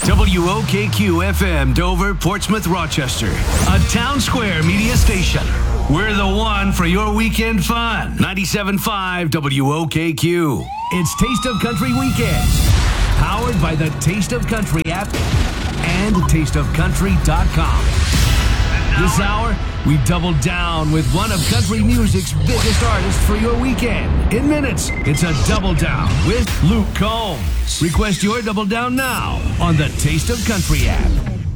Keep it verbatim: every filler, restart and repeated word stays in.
W O K Q F M, Dover, Portsmouth, Rochester. A Town Square media station. We're the one for your weekend fun. ninety-seven point five W O K Q. It's Taste of Country Weekends. Powered by the Taste of Country app and taste of country dot com. This hour, we double down with one of country music's biggest artists for your weekend. In minutes, it's a double down with Luke Combs. Request your double down now on the Taste of Country app.